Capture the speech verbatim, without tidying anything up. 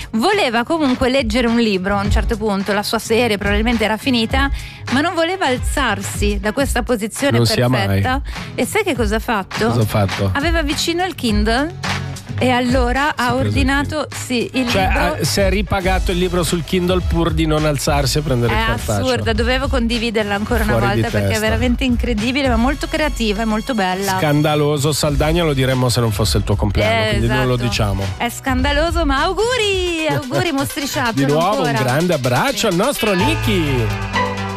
voleva comunque leggere un libro a un certo punto, la sua serie probabilmente era finita, ma non voleva alzarsi da questa posizione non perfetta. E sai che cosa ha fatto? Cosa ha fatto? Aveva vicino il Kindle e allora ha ordinato il sì, il cioè, libro. Ha, si è ripagato il libro sul Kindle pur di non alzarsi e prendere È il cartaceo. assurda, dovevo condividerla ancora Fuori una di volta perché testa. è veramente incredibile, ma molto creativa e molto bella. Scandaloso. Saldagna lo diremmo se non fosse il tuo compleanno, Eh, quindi non lo esatto. diciamo. È scandaloso, ma auguri, auguri mostriciattolo Di nuovo ancora. un grande abbraccio al nostro Nicky.